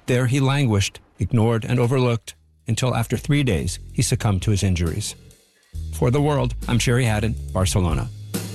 There he languished, ignored and overlooked, until after 3 days he succumbed to his injuries. For The World, I'm Sherry Haddon, Barcelona.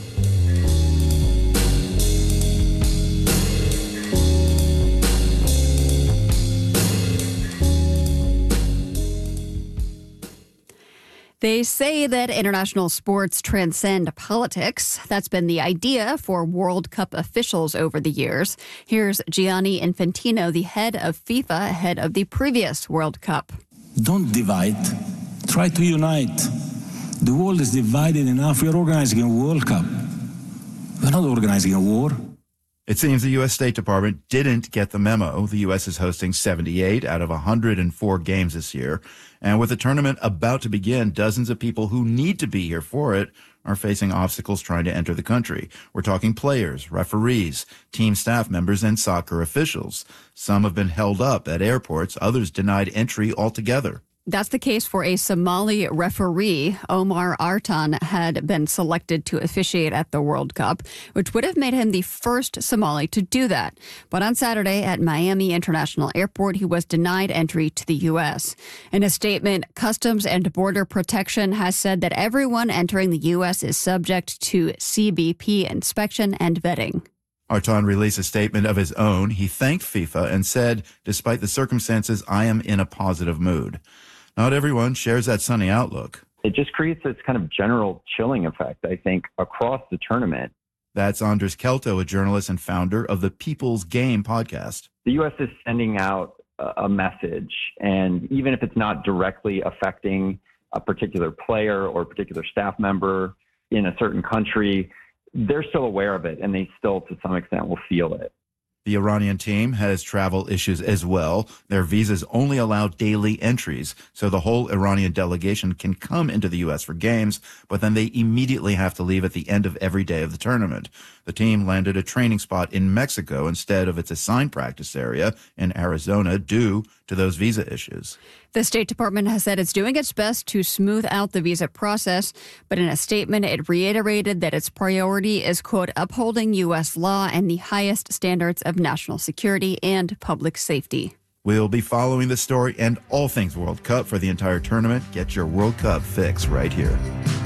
They say that international sports transcend politics. That's been the idea for World Cup officials over the years. Here's Gianni Infantino, the head of FIFA, ahead of the previous World Cup. Don't divide. Try to unite. The world is divided enough. We're organizing a World Cup. We're not organizing a war. It seems the U.S. State Department didn't get the memo. The U.S. is hosting 78 out of 104 games this year. And with the tournament about to begin, dozens of people who need to be here for it are facing obstacles trying to enter the country. We're talking players, referees, team staff members, and soccer officials. Some have been held up at airports, others denied entry altogether. That's the case for a Somali referee. Omar Artan had been selected to officiate at the World Cup, which would have made him the first Somali to do that. But on Saturday at Miami International Airport, he was denied entry to the U.S. In a statement, Customs and Border Protection has said that everyone entering the U.S. is subject to CBP inspection and vetting. Artan released a statement of his own. He thanked FIFA and said, "Despite the circumstances, I am in a positive mood." Not everyone shares that sunny outlook. It just creates this kind of general chilling effect, I think, across the tournament. That's Andres Kelto, a journalist and founder of the People's Game podcast. The U.S. is sending out a message, and even if it's not directly affecting a particular player or a particular staff member in a certain country, they're still aware of it, and they still, to some extent, will feel it. The Iranian team has travel issues as well. Their visas only allow daily entries, so the whole Iranian delegation can come into the U.S. for games, but then they immediately have to leave at the end of every day of the tournament. The team landed a training spot in Mexico instead of its assigned practice area in Arizona due to those visa issues. The State Department has said it's doing its best to smooth out the visa process, but in a statement, it reiterated that its priority is, quote, upholding U.S. law and the highest standards of national security and public safety. We'll be following the story and all things World Cup for the entire tournament. Get your World Cup fix right here.